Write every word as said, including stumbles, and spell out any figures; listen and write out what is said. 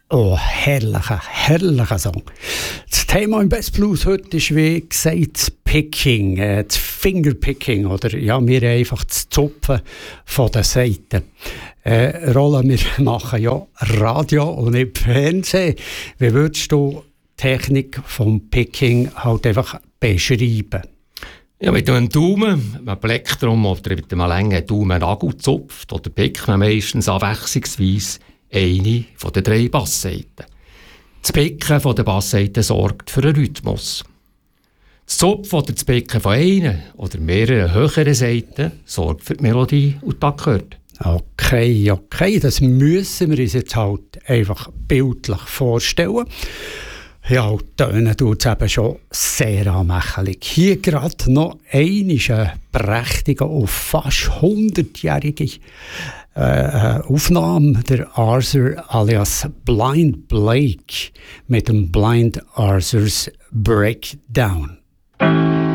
Oh, herrlicher, herrlicher Song. Das Thema im Best Blues heute ist, wie gesagt, das Picking, äh, das Fingerpicking, oder ja, wir einfach das Zupfen von den Seiten. Äh, Roland, wir machen ja Radio und nicht Fernsehen. Wie würdest du die Technik vom Picking halt einfach beschreiben? Ja, mit einem Daumen, einem Plektrum oder mit einem langen Daumennagel zupft oder pickt man meistens abwechslungsweise eine von den drei Bassseiten. Das Picken von der Bassseite sorgt für einen Rhythmus. Das Zupfen oder das Picken von einer oder mehreren höheren Seiten sorgt für die Melodie und die Akkorde. Okay, okay, das müssen wir uns jetzt halt einfach bildlich vorstellen. Ja, und Töne tut es eben schon sehr anmächelig. Hier gerade noch eine prächtige und fast hundertjährige äh, Aufnahme der Arthur alias Blind Blake mit dem Blind Arthur's Breakdown.